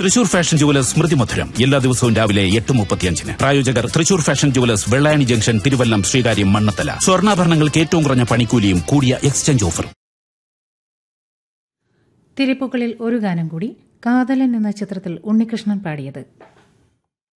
Thrissur fashion jewellers സ്മൃതി മധുരം എല്ലാ ദിവസവും രാവിലെ 8:35. പ്രായോജകർ Thrissur fashion jewellers Vellayani junction, Thiruvallam, Sreekaryam, Mannathala. സ്വർണ്ണാഭരണങ്ങൾക്ക് ഏറ്റവും കുറഞ്ഞ പണിക്കൂലിയും കൂടിയ എക്സ്ചേഞ്ച് ഓഫർ. തിരപ്പൂക്കളിൽ ഒരു ഗാനം കൂടി. കാതലൻ എന്ന ചിത്രത്തിൽ ഉണ്ണികൃഷ്ണൻ പാടിയത്.